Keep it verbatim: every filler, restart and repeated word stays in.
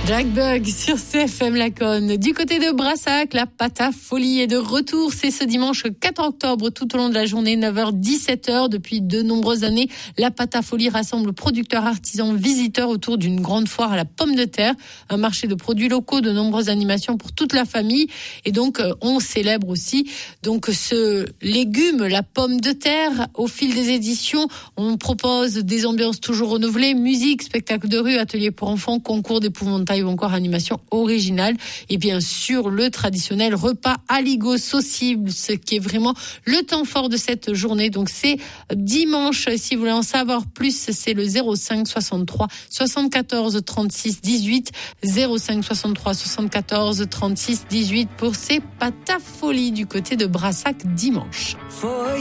Jack Bug sur C F M Laconne. Du côté de Brassac, la Patafolie est de retour. C'est ce dimanche quatre octobre tout au long de la journée, neuf heures dix-sept heures. Depuis de nombreuses années, la Patafolie rassemble producteurs, artisans, visiteurs autour d'une grande foire à la pomme de terre. Un marché de produits locaux, de nombreuses animations pour toute la famille. Et donc, on célèbre aussi donc ce légume, la pomme de terre. Au fil des éditions, on propose des ambiances toujours renouvelées, musique, spectacle de rue, ateliers pour enfants, concours d'épouvantail ou encore animation originale. Et bien sûr, le traditionnel repas aligot saucible, ce qui est vraiment le temps fort de cette journée. Donc c'est dimanche. Si vous voulez en savoir plus, c'est le zéro cinq soixante-trois soixante-quatorze trente-six dix-huit, zéro cinq soixante-trois soixante-quatorze trente-six dix-huit pour ces Patafolies du côté de Brassac dimanche.